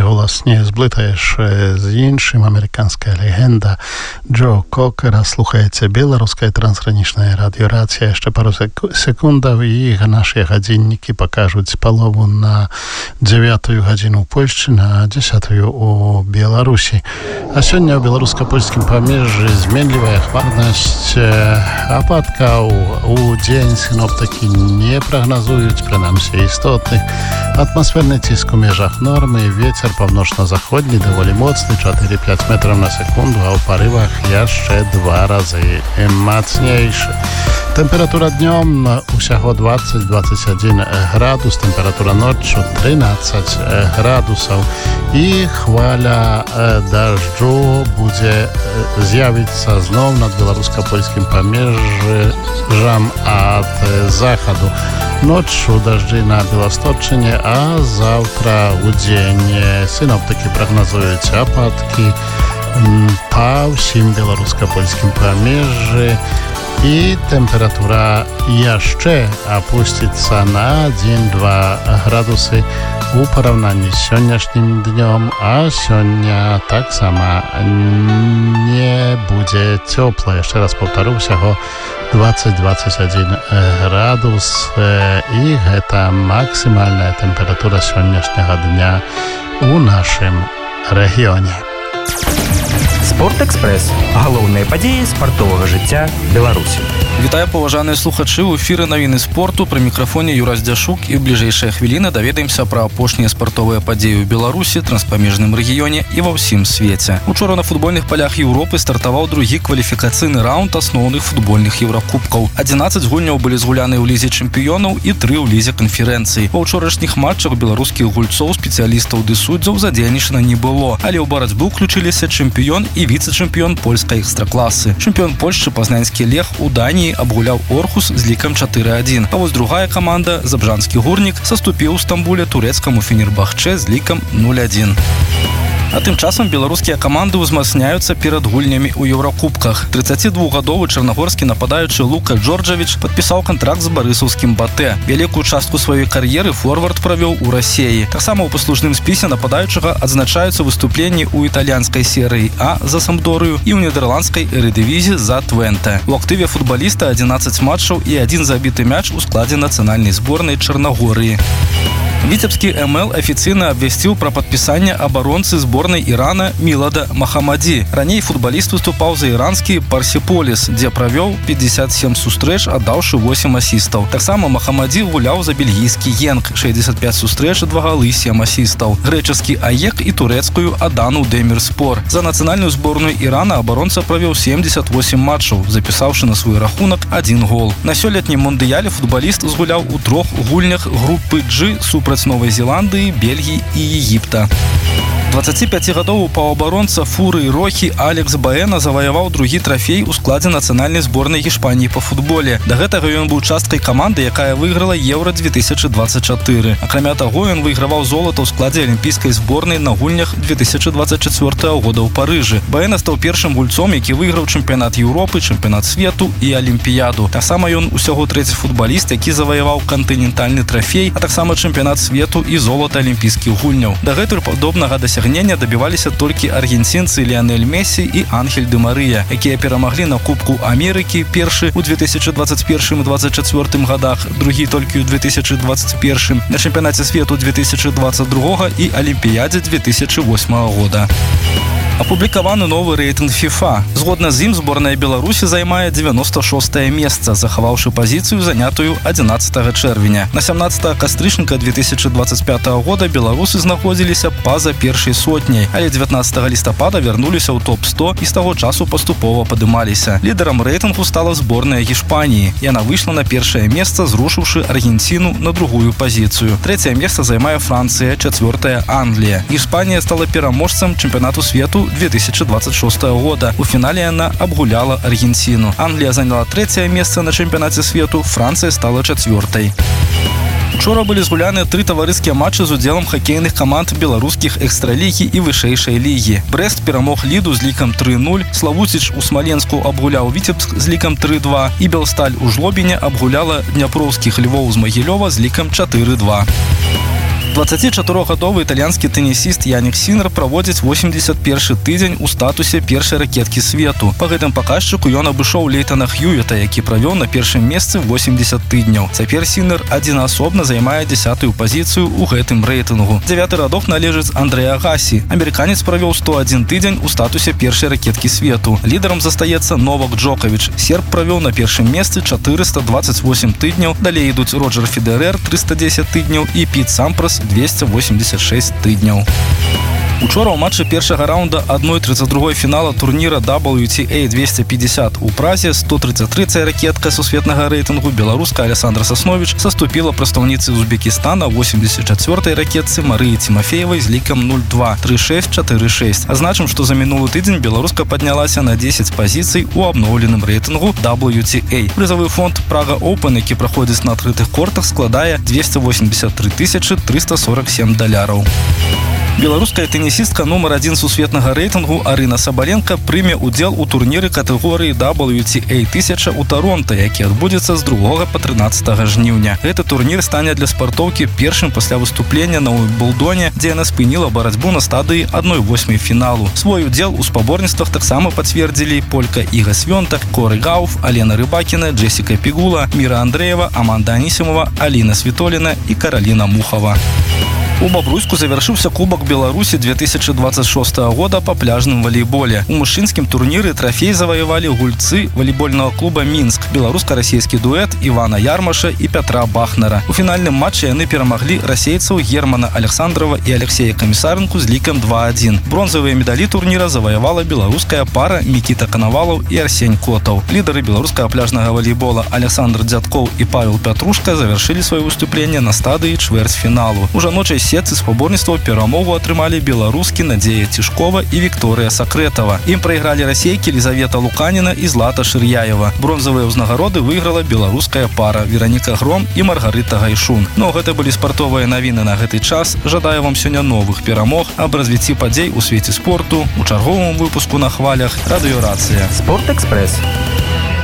голос не зблытаєш з іншим. Американська легенда Джо Кокера. Слухається Белорусская трансграничная радиорация. Ще пару секундів і наші годинники покажуть полову на 9 годину в Польщі, на 10 у Беларусі. А сьогодні у белорусско-польскім паміжжі зменлівая хмарність, ападкаў у дзень синоптики не прогнозують, принаймні істотних. Атмосферний тиск у межах норми, ветер північно-заходній доволі моцний, 4-5 метрів на секунду, а у поривах ще 2 рази мацнейший. Температура днем усяго 20-21 градус, температура ночью 13 градусов. І хваля дождю буде з'явиться знов над белорусско-польским паміжжям від заходу. Ночью дожди на Белосточине, а завтра у день синоптики прогнозують опадки по всім белорусско-польским паміжжі. І температура ще опуститься на 1-2 градуси у порівнянні з сьогоднішнім днем, а сьогодні так само не буде тепло. Ще раз повторю, всього 20-21 градус, і це максимальна температура сьогоднішнього дня у нашому регіоні. Спортэкспрэс. Галоўныя падзеі спартовага жыцця Беларусі. Вітаю, паважаныя слухачы, у эфіры навіны спорту, пры мікрафоне Юрась Дзяшук, і ў бліжэйшыя хвіліны даведаемся пра апошнія спартовыя падзеі ў Беларусі, транспамежным рэгіёне і ва ўсім свеце. Учора на футбольных палях Еўропы стартаваў другі кваліфікацыйны раунд асноўных футбольных еўракубкаў. 11 гульняў былі згуляны ў лізе чэмпіёнаў і 3 ў лізе канферэнцыі. Ва ўчорашніх матчах беларускіх гульцоў, спецыялістаў ды суддзяў задзейнічана не было, але ў барацьбу ўключыліся чэмпіён і віцэ-чэмпіён польскай экстракласы. Чэмпіён Польшчы пазнанскі Лех у Даніі абгуляў Орхус з лікам 4-1. А вось другая каманда, забжанскі Гурнік, саступіў у Стамбуле турэцкаму Фенербахчэ з лікам 0-1. А тым часам беларускія каманды ўзмацняюцца перад гульнямі ў еўракубках. 32-гадовы чарнагорскі нападаючы Лука Джорджавіч падпісаў кантракт з барысаўскім Батэ. Вялікую частку сваёй кар'еры форвард правёў у Расіі. Таксама ў паслужным спісе нападаючага адзначаюцца выступленні ў італьянскай серыі А за Самдорыю і ў нідерландскай эрыдывізі за Твэнте. У актыве футбаліста 11 матчаў і 1 забіты мяч у складзе нацыянальнай зборнай Чарнагорыі. Віцебскі МЛ афіцыйна абвясціў пра падпісанне абаронцы зборнай Ірана Мілада Махамаді. Раней футбаліст выступаў за іранскі Парсіполіс, дзе правёў 57 сустрэч, аддаўшы 8 асістаў. Таксама Махамаді гуляў за бельгійскі Генк, 65 сустрэч, 2 галы, 7 асістаў. Грэчаскі АЕК і турэцкую Адану Демірспор. За нацыянальную зборную Ірана абаронца правёў 78 матчаў, запісаўшы на свой рахунак 1 гол. На сёлетнім мундыяле футбаліст згуляў у 3 гульнях групы G супраць Новай Зеландыі, Бельгіі і Егіпта. 25-гадовы паўабаронца Фуры Рохі Алекс Баэна заваяваў другі трафей у складзе нацыянальнай зборнай Гішпаніі па футболе. Да гэтага ён быў часткай каманды, якая выйграла Еўра-2024. Акрамя таго, ён выйграваў золата ў складзе алімпійскай зборнай на гульнях 2024 года ў Парыжы. Баэна стаў першым гульцом, які выйграў чэмпіянат Еўропы, чэмпіянат свету і алімпіяду. Таксама ён усяго трэці футбаліст, які заваяваў кантынентальны трафей, а таксама чэмпіянат свету і золата алімпійскіх гульняў. Дагэтуль падобнага дасягнення дабіваліся толькі аргенцінцы Ліанель Месі і Ангель Ді Марыя, якія перамаглі на Кубку Амерыкі, першы ў 2021 і 2024 годах, другі толькі ў 2021, на чэмпіянаце свету 2022 і алімпіядзе 2008 года. Апублікаваны новы рэйтынг FIFA. Згодна з ім зборная Беларусі займае 96-е месца, захаваўшы пазіцыю, занятую 11 чэрвеня. На 17 кастрычніка 2025 года беларусы знаходзіліся па-за першай сотняй, але 19 лістапада вярнуліся ў топ-100 і з таго часу паступова падымаліся. Лідарам рэйтынгу стала зборная Гішпаніі. Яна выйшла на першае месца, зрушыўшы Аргенціну на другую пазіцыю. Трэцяе месца займае Францыя, чацвёртая Англія. Гішпанія стала пераможцам чэмпіянату свету 2026 года. У фінале яна абгуляла Аргенціну. Англія заняла трэцяе месца на чэмпіянаце свету, Францыя стала чацвёртай. Учора былі згуляны 3 таварыскія матчы з удзелам хакейных каманд беларускіх экстралігі і вышэйшай лігі. Брэст перамог Ліду з лікам 3-0, Славуціч у Смаленску абгуляў Віцебск з лікам 3-2 і Белсталь у Жлобіне абгуляла дняпроўскіх Львоў з Магілёва з лікам 4-2. 24-гадовы італьянскі тэнісіст Янік Сінер праводзіць 81-шы тыдзень у статусе першай ракеткі свету. Па гэтым паказчыку ён абышоў Лейтана Хьюіта, які правёў на першым месцы 80 тыдняў. Цяпер Сінер адзінаасобна займае 10-ю пазіцыю ў гэтым рэйтынгу. 9-й радок належыць Андрэа Гасі. Амерыканец правёў 101 тыдзень у статусе першай ракеткі свету. Лідарам застаецца Новак Джоковіч. Серб правёў на першым месцы 428 тыдняў. Далей ідуць Роджер Федерер 310 тыдняў і Піт Сампрас 286 тыдняў. Учора ў матчы першага раунда 1/32 фінала турніра WTA 250 у Празе 133-я ракетка сусветнага рэйтынгу беларуска Александра Сасновіч саступіла прадстаўніцы Узбекістана 84-й ракетцы Марыі Тимофеевай з лікам 0-2, 3-6, 4-6. Азначым, што за мінулы тыдзень беларуска паднялася на 10 пазіцый у абноўленым рэйтынгу WTA. Прызавы фонд Прага Open, які праходзіць на адкрытых кортах, складае $283 347. Беларуская тэнісістка нумар 1 сусветнага рэйтынгу Арына Сабаленко прыме ўдзел у турніры катэгорыі WTA 1000 у Торонто, які адбудзецца з 2 па 13 жніўня. Гэты турнір стане для спартоўкі першым пасля выступлення на Уимблдоне, дзе яна спыніла барацьбу на стадыі 1/8 фіналу. Свой удзел у спаборніцтвах таксама пацвердзілі Полька Іга Свёнтак, Коры Гауф, Алена Рыбакіна, Джесіка Пігула, Міра Андрэева, Аманда Анісімова, Аліна Світоліна і Караліна Мухава. У Бабруйску завяршыўся Кубак Беларусі 2026 года па пляжным валейболе. У мужчынскім турніры трафей заваявалі гульцы валейбольнага клуба «Мінск», беларуска-расійскі дуэт Івана Ярмаша і Пятра Бахнара. У фінальным матчы яны перамаглі расейцаў Германа Александрова і Алексея Камісарынку з лікам 2-1. Бронзавыя медалі турніра заваявала беларуская пара Мікіта Канавалаў і Арсень Котаў. Лідары беларускага пляжнага валейбола Александр Дзядкоў і Павел Пятрушка завяршылі сваё выступленне на стадыі чвэрцьфіналу. У жаночай сетцы спаборніцтва перамогу атрымалі беларускі Надзея Цішкова і Вікторыя Сакрэтава. Ім прайгралі расейкі Лізавета Луканіна і Злата Шыряева. Бронзавыя ўзнагороды выйграла беларуская пара Вераніка Гром і Маргарыта Гайшун. Но гэта былі спартовыя навіны на гэты час. Жадаю вам сёння новых перамог, аб развіцці падзей у свеце спорту у чарговым выпуску на хвалях радыёрацыя. Спорт-экспрэс.